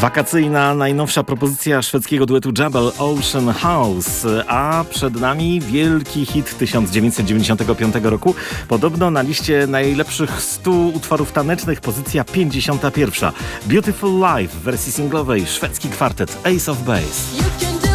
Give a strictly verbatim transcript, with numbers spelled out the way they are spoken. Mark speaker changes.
Speaker 1: Wakacyjna, najnowsza propozycja szwedzkiego duetu Jabel, Ocean House, a przed nami wielki hit tysiąc dziewięćset dziewięćdziesiątego piątego roku. Podobno na liście najlepszych stu utworów tanecznych pozycja pięćdziesiąta pierwsza. Beautiful Life w wersji singlowej, szwedzki kwartet Ace of Base.